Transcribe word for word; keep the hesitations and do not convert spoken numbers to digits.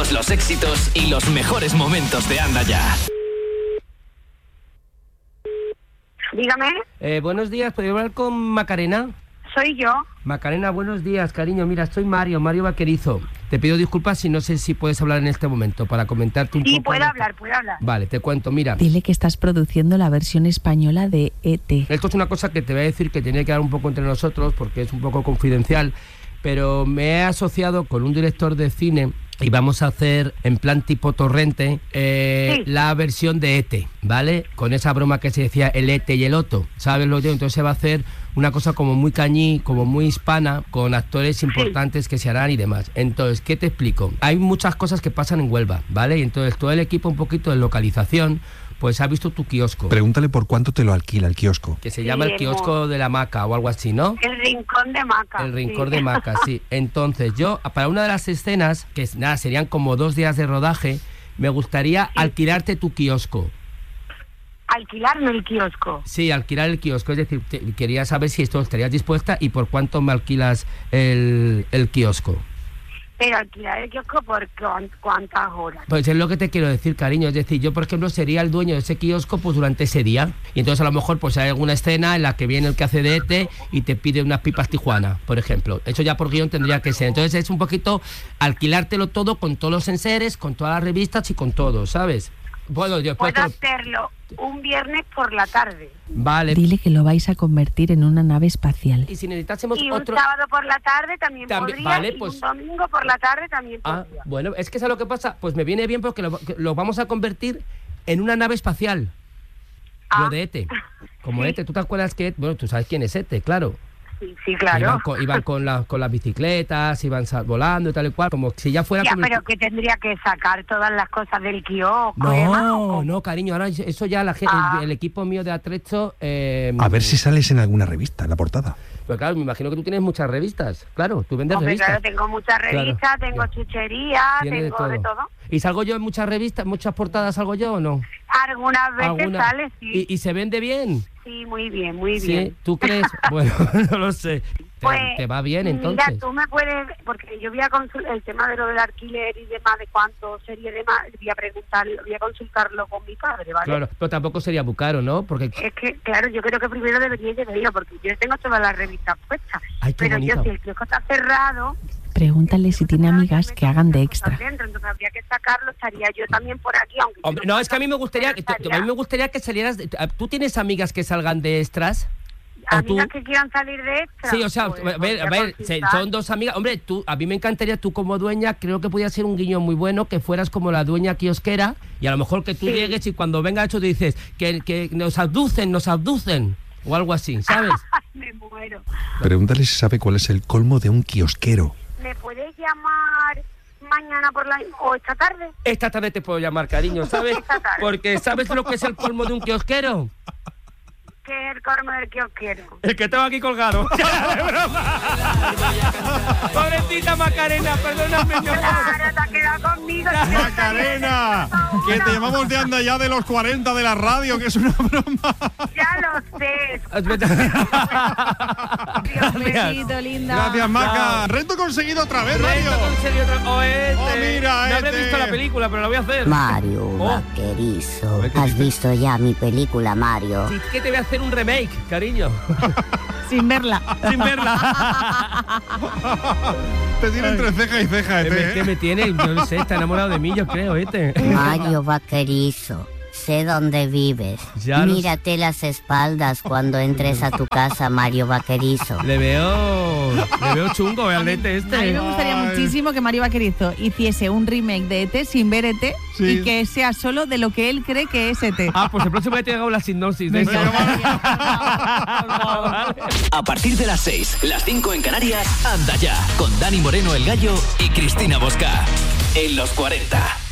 Todos los éxitos y los mejores momentos de Anda Ya. Dígame. Eh, buenos días, ¿podría hablar con Macarena? Soy yo. Macarena, buenos días, cariño. Mira, soy Mario, Mario Vaquerizo. Te pido disculpas si no sé si puedes hablar en este momento para comentarte un sí, poco... Sí, puedo hablar, puedo hablar. Vale, te cuento, mira. Dile que estás produciendo la versión española de E T. Esto es una cosa que te voy a decir que tiene que quedar un poco entre nosotros porque es un poco confidencial, pero me he asociado con un director de cine y vamos a hacer en plan tipo Torrente eh, sí. la versión de E T, ¿vale? Con esa broma que se decía el E T y el Otto, ¿sabes lo que? Entonces se va a hacer una cosa como muy cañí, como muy hispana, con actores importantes sí. que se harán y demás. Entonces, ¿qué te explico? Hay muchas cosas que pasan en Huelva, ¿vale? Y entonces todo el equipo un poquito de localización pues ha visto tu kiosco. Pregúntale por cuánto te lo alquila el kiosco. Que se sí, llama el kiosco de la Maca o algo así, ¿no? El rincón de Maca. El rincón sí. de Maca, sí. Entonces yo, para una de las escenas, que nada, serían como dos días de rodaje, me gustaría sí. alquilarte tu kiosco. ¿Alquilarme el kiosco? Sí, alquilar el kiosco. Es decir, te, quería saber si esto estarías dispuesta y por cuánto me alquilas el, el kiosco. Pero alquilar el kiosco por cuántas horas. Pues es lo que te quiero decir, cariño. Es decir, yo, por ejemplo, sería el dueño de ese kiosco pues durante ese día. Y entonces a lo mejor pues hay alguna escena en la que viene el que hace de E T y te pide unas pipas Tijuana, por ejemplo. Eso ya por guión tendría que ser. Entonces es un poquito alquilártelo todo con todos los enseres, con todas las revistas y con todo, ¿sabes? Bueno, yo puedo hacerlo un viernes por la tarde. Vale. Dile que lo vais a convertir en una nave espacial. Y si necesitásemos y otro... un sábado por la tarde también, también podría, vale, y pues... un domingo por la tarde también ah, podría. Bueno, es que ¿sabes lo que pasa? Pues me viene bien porque lo, lo vamos a convertir en una nave espacial. Ah. Lo de E T. Como sí. E T, ¿tú te acuerdas que... Bueno, tú sabes quién es E T, claro. Sí, sí, claro. Iban con, iban con, la, con las bicicletas, iban sal, volando y tal y cual, como si ya fuera... Ya, como pero el... que tendría que sacar todas las cosas del kiosco. No, además, no, cariño, ahora eso ya la gente, ah. el, el equipo mío de Atrecho... Eh, a ver si sales en alguna revista, en la portada. Pues claro, me imagino que tú tienes muchas revistas, claro, tú vendes Hombre, revistas. Claro, tengo muchas revistas, claro, tengo claro. chucherías, tengo de todo. de todo. ¿Y salgo yo en muchas revistas, muchas portadas, salgo yo o no? Algunas veces ¿Alguna? sale, sí. ¿Y, ¿Y se vende bien? Sí, muy bien, muy ¿Sí? bien. ¿Tú crees? Bueno, no lo sé. Pues, ¿Te, ¿Te va bien entonces? Mira, tú me puedes, porque yo voy a consultar el tema de lo del alquiler y demás, de cuánto sería de más, voy a preguntar, voy a consultarlo con mi padre, ¿vale? Claro, pero tampoco sería muy caro, ¿no? Porque es que, claro, yo creo que primero debería de verlo, porque yo tengo todas las revistas puestas. Ay, qué pero bonito. yo, si el kiosco está cerrado... Pregúntale si tiene amigas que hagan de extra. Dentro, entonces habría que sacarlo, estaría yo también por aquí, aunque... Hombre, no, es que a mí me gustaría, a mí me gustaría que salieras... ¿Tú tienes amigas que salgan de extras? ¿Amigas tú... que quieran salir de extra? Sí, o sea, pues, a ver, a ver son dos amigas. Hombre, tú, a mí me encantaría, tú como dueña, creo que podría ser un guiño muy bueno que fueras como la dueña kiosquera y a lo mejor que tú sí. llegues y cuando venga hecho te dices que, que nos abducen, nos abducen o algo así, ¿sabes? Me muero. Pregúntale si sabe cuál es el colmo de un kiosquero. ¿Me puedes llamar mañana por la o esta tarde? Esta tarde te puedo llamar, cariño, ¿sabes? Porque ¿sabes lo que es el colmo de un kiosquero? ¿Qué es el colmo del kiosquero? El que tengo aquí colgado. Pobrecita Macarena, perdóname. Claro, te has quedado conmigo. Macarena, que te llamamos de Anda Ya de los cuarenta de la radio, que es una broma. Ya lo sé. Un besito, linda. Gracias, Maca. Chao. Reto conseguido otra vez, Mario. Reto conseguido otra vez. Oh, este. oh, mira, No este. habré visto la película, pero la voy a hacer. Mario, oh. Vaquerizo. ¿Has visto ya mi película, Mario? Sí, que te voy a hacer un remake, cariño. Sin verla. Sin verla. Te tiene entre ceja y ceja este, ¿Qué ¿eh? me tiene? Yo no sé, está enamorado de mí, yo creo, este. Mario Vaquerizo. Sé dónde vives. Ya Mírate los... las espaldas cuando entres a tu casa, Mario Vaquerizo. Le veo... Le veo chungo, realmente este. A mí me gustaría Ay. muchísimo que Mario Vaquerizo hiciese un remake de E T sin ver E T sí. y que sea solo de lo que él cree que es E T. Ah, pues el próximo día te hago la sinopsis de eso. A partir de las seis, las cinco en Canarias, Anda Ya, con Dani Moreno el Gallo y Cristina Bosca. En los cuarenta.